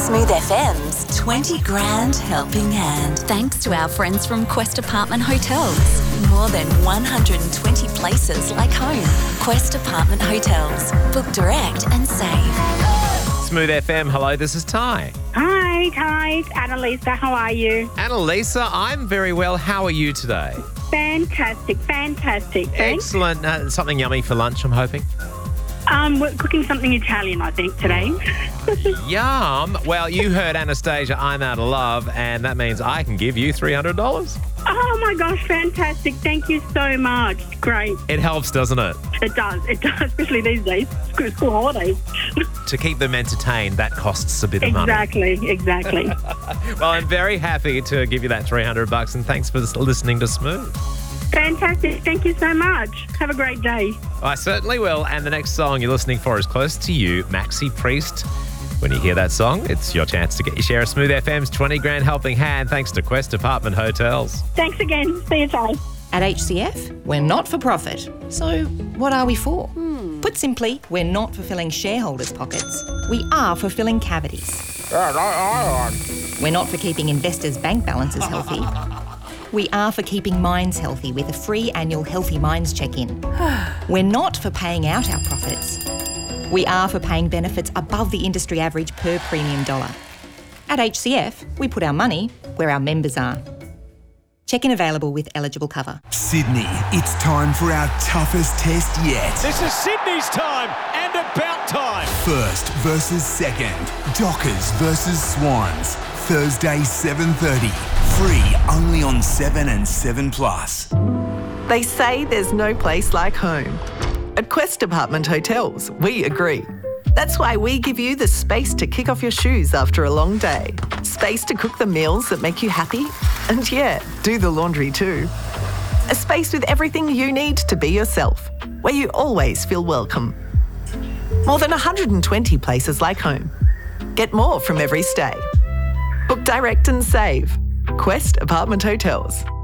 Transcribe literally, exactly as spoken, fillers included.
Smooth F M's twenty grand helping hand. Thanks to our friends from Quest Apartment Hotels. More than one hundred twenty places like home. Quest Apartment Hotels. Book direct and save. Smooth F M, hello, this is Ty. Hi, Ty. It's Annalisa. How are you? Annalisa, I'm very well. How are you today? Fantastic, fantastic. Thanks. Excellent. Uh, something yummy for lunch, I'm hoping? Um, we're cooking something Italian, I think, today. Yum. Well, you heard Anastasia, I'm out of love, and that means I can give you three hundred dollars. Oh, my gosh, fantastic. Thank you so much. Great. It helps, doesn't it? It does. It does, especially these days. School school holidays. To keep them entertained, that costs a bit of Exactly, money. exactly. Well, I'm very happy to give you that three hundred bucks, and thanks for listening to Smooth. Fantastic. Thank you so much. Have a great day. I certainly will. And the next song you're listening for is Close to You, Maxi Priest. When you hear that song, it's your chance to get your share of Smooth F M's twenty grand helping hand thanks to Quest Apartment Hotels. Thanks again. See you, Ty. At H C F, we're not for profit. So what are we for? Hmm. Put simply, we're not fulfilling shareholders' pockets. We are fulfilling cavities. We're not for keeping investors' bank balances healthy. We are for keeping minds healthy with a free annual Healthy Minds check-in. We're not for paying out our profits. We are for paying benefits above the industry average per premium dollar. At H C F, we put our money where our members are. Check-in available with eligible cover. Sydney, it's time for our toughest test yet. This is Sydney's time, and about time. First versus second. Dockers versus Swans. Thursday, seven thirty. Free only on seven and seven plus. They say there's no place like home. At Quest Apartment Hotels, we agree. That's why we give you the space to kick off your shoes after a long day. Space to cook the meals that make you happy. And yeah, do the laundry too. A space with everything you need to be yourself, where you always feel welcome. More than one hundred twenty places like home. Get more from every stay. Book direct and save. Quest Apartment Hotels.